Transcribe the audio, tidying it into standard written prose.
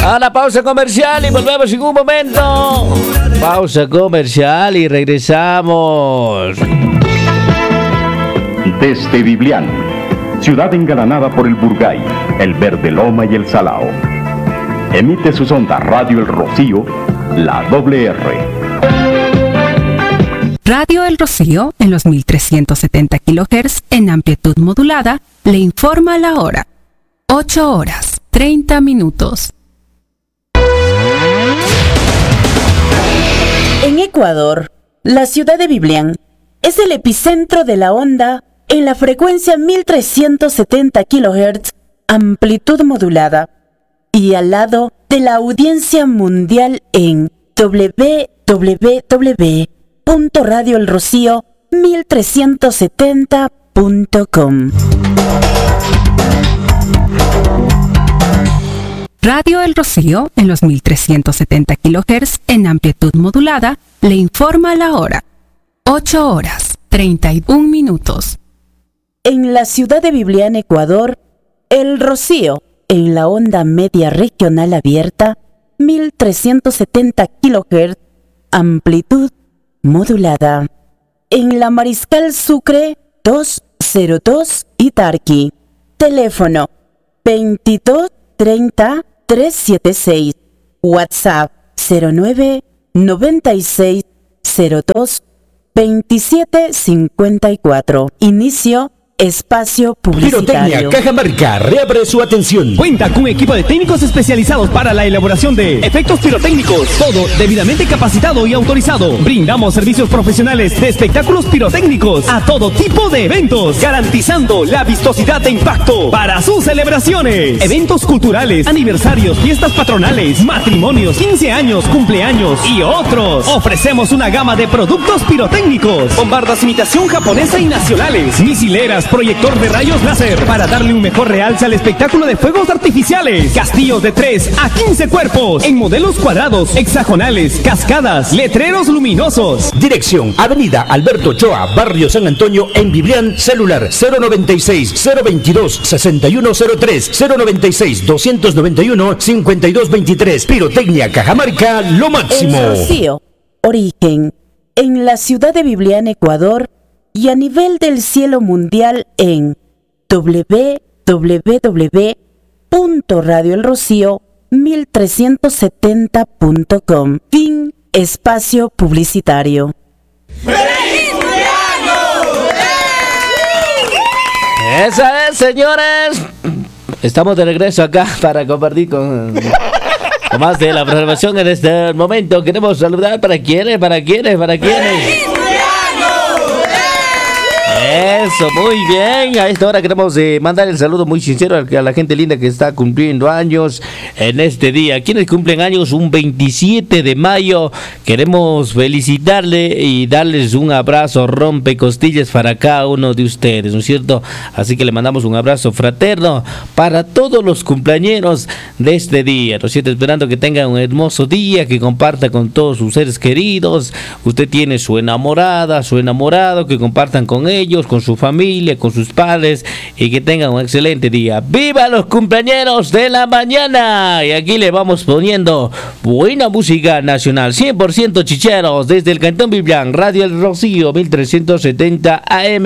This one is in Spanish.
A la pausa comercial y volvemos en un momento. Pausa comercial y regresamos. Desde Biblián, ciudad engalanada por el Burgay, el Verde Loma y el Salao. Emite sus ondas Radio El Rocío, la WR. Radio El Rocío, en los 1370 kHz en amplitud modulada, le informa la hora. 8:30. En Ecuador, la ciudad de Biblián es el epicentro de la onda en la frecuencia 1370 kHz, amplitud modulada, y al lado de la audiencia mundial en www.radioelrocío1370.com. Radio El Rocío, en los 1370 kHz en amplitud modulada, le informa la hora. 8:31. En la ciudad de Biblián, Ecuador, El Rocío, en la onda media regional abierta, 1370 kHz, amplitud modulada. En la Mariscal Sucre, 202 Itarqui. Teléfono 2230-376. WhatsApp 0996022754. Inicio espacio publicitario. Pirotecnia Cajamarca reabre su atención. Cuenta con un equipo de técnicos especializados para la elaboración de efectos pirotécnicos. Todo debidamente capacitado y autorizado. Brindamos servicios profesionales de espectáculos pirotécnicos a todo tipo de eventos, garantizando la vistosidad de impacto para sus celebraciones. Eventos culturales, aniversarios, fiestas patronales, matrimonios, 15 años, cumpleaños y otros. Ofrecemos una gama de productos pirotécnicos, bombardas imitación japonesa y nacionales, misileras, proyector de rayos láser para darle un mejor realce al espectáculo de fuegos artificiales, castillos de 3 a 15 cuerpos en modelos cuadrados, hexagonales, cascadas, letreros luminosos. Dirección: Avenida Alberto Ochoa, Barrio San Antonio, en Biblián. Celular 096-022-6103, 096-291-5223. Pirotecnia Cajamarca, lo máximo. El Rocío, origen en la ciudad de Biblián, Ecuador, y a nivel del cielo mundial en www.radioelrocío1370.com. Fin espacio publicitario. ¡Feliz cumpleaños! Esa es, señores. Estamos de regreso acá para compartir con más de la programación en este momento. Queremos saludar para quienes. Eso, muy bien. A esta hora queremos mandar el saludo muy sincero a la gente linda que está cumpliendo años en este día. Quienes cumplen años un 27 de mayo, queremos felicitarle y darles un abrazo rompecostillas para cada uno de ustedes, ¿no es cierto? Así que le mandamos un abrazo fraterno para todos los cumpleañeros de este día, ¿no es cierto? Esperando que tengan un hermoso día, que comparta con todos sus seres queridos. Usted tiene su enamorada, su enamorado, que compartan con ellos, con su familia, con sus padres, y que tengan un excelente día. ¡Viva los cumpleañeros de la mañana! Y aquí le vamos poniendo buena música nacional, 100% chicheros, desde el Cantón Biblián, Radio El Rocío, 1370 AM.